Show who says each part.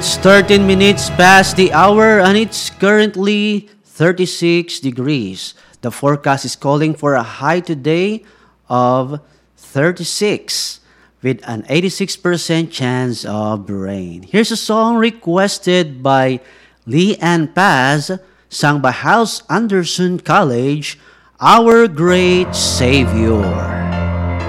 Speaker 1: It's 13 minutes past the hour and it's currently 36 degrees. The forecast is calling for a high today of 36 with an 86% chance of rain. Here's a song requested by Lee Ann Paz, sung by House Anderson College, Our Great Savior.